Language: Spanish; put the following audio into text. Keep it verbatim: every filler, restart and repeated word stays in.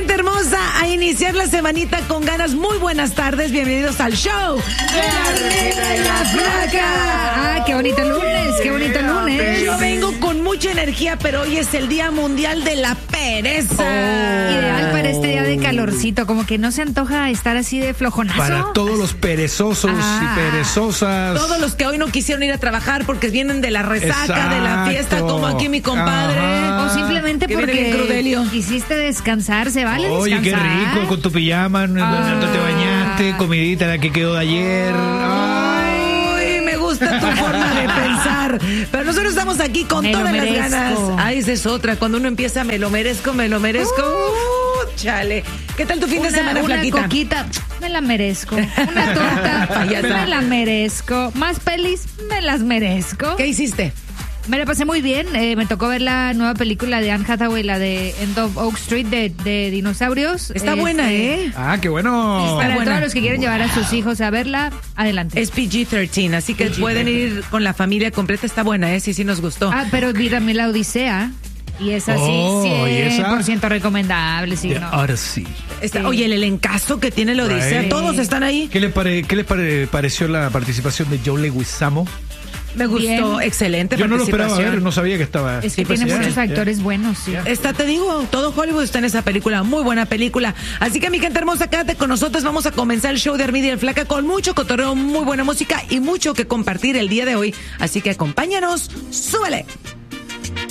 gente hermosa, a iniciar la semanita con ganas. Muy buenas tardes, bienvenidos al show de la Reina y la Flaca. Ah, qué bonito lunes, qué bonito lunes. Yo vengo con mucha energía, pero hoy es el Día Mundial de la Pereza. Oh. Ideal para este día de calorcito, como que no se antoja estar así de flojonazo. Para todos los perezosos ah. y perezosas. Todos los que hoy no quisieron ir a trabajar porque vienen de la resaca, Exacto. de la fiesta, como aquí mi compadre. Ajá. O simplemente que porque quisiste descansar, se vale Oye, descansar. qué rico, con tu pijama, no ah. te bañaste, comidita la que quedó de ayer. Ay, me gusta tu forma de pensar. Pero nosotros estamos aquí con me todas las merezco. ganas. Ay, esa es otra. Cuando uno empieza, me lo merezco, me lo merezco. Uh, chale. ¿Qué tal tu fin una, de semana, una Flaquita? Coquita, me la merezco. Una torta, me la merezco. Más pelis, me las merezco. ¿Qué hiciste? Me la pasé muy bien, eh, me tocó ver la nueva película de Anne Hathaway, la de End of Oak Street, de, de dinosaurios. Está eh, buena, ¿eh? Ah, qué bueno. Y para buena. todos los que quieren llevar a sus hijos a verla, adelante. Es P G trece, así que P G trece. Pueden ir con la familia completa, está buena, ¿eh? Sí, sí nos gustó. Ah, pero vi también La Odisea. Y es así, oh, cien por ciento recomendable. Sí, no. Ahora sí. Está, sí. Oye, el elencazo que tiene La Odisea, right. Todos están ahí. ¿Qué les, pare, qué les pare, pareció la participación de John Leguizamo? Me gustó, bien. Excelente. Yo no lo esperaba ver, no sabía que estaba. Es que sí, tiene pues, muchos yeah, actores yeah. buenos, sí. Está, te digo, todo Hollywood está en esa película, muy buena película. Así que mi gente hermosa, quédate con nosotros, vamos a comenzar el show de Armida y el Flaca con mucho cotorreo, muy buena música y mucho que compartir el día de hoy. Así que acompáñanos, súbele.